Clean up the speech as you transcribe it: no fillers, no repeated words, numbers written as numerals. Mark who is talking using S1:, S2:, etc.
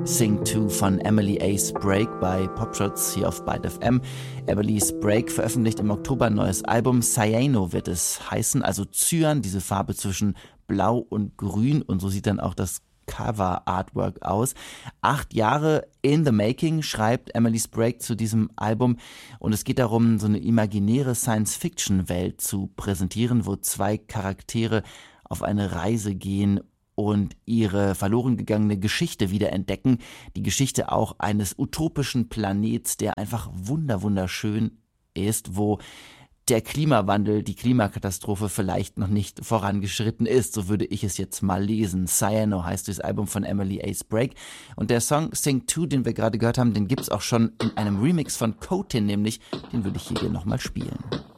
S1: Sing 2 von Emily A. Sprague bei Popshots hier auf Byte FM. Emily Sprague veröffentlicht im Oktober ein neues Album. Cyano wird es heißen, also Cyan, diese Farbe zwischen Blau und Grün, und so sieht dann auch das Cover-Artwork aus. 8 Jahre in the making, schreibt Emily Sprague zu diesem Album, und es geht darum, so eine imaginäre Science-Fiction-Welt zu präsentieren, wo 2 Charaktere auf eine Reise gehen und ihre verloren gegangene Geschichte wiederentdecken. Die Geschichte auch eines utopischen Planets, der einfach wunderschön ist, wo der Klimawandel, die Klimakatastrophe vielleicht noch nicht vorangeschritten ist. So würde ich es jetzt mal lesen. Cyano heißt das Album von Emily A. Sprague. Und der Song Sing 2, den wir gerade gehört haben, den gibt's auch schon in einem Remix von Cotin, nämlich, den würde ich hier nochmal spielen.